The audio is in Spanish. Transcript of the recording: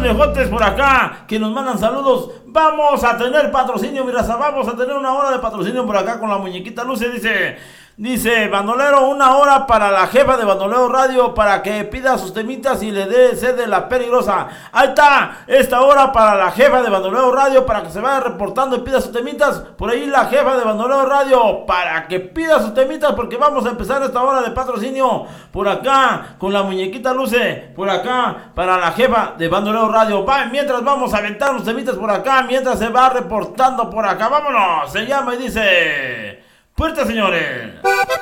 viejotes por acá que nos mandan saludos. Vamos a tener patrocinio, mi raza. Vamos a tener una hora de patrocinio por acá con la muñequita Luce. Dice bandolero, una hora para la jefa de Bandolero Radio para que pida sus temitas y le dé sed de la peligrosa. Ahí está, esta hora para la jefa de Bandolero Radio para que se vaya reportando y pida sus temitas. Por ahí la jefa de Bandolero Radio para que pida sus temitas porque vamos a empezar esta hora de patrocinio por acá con la muñequita Luce. Por acá para la jefa de Bandolero Radio. Mientras vamos a aventar los temitas por acá, mientras se va reportando por acá. Vámonos, se llama y dice... ¡Puerta, señores!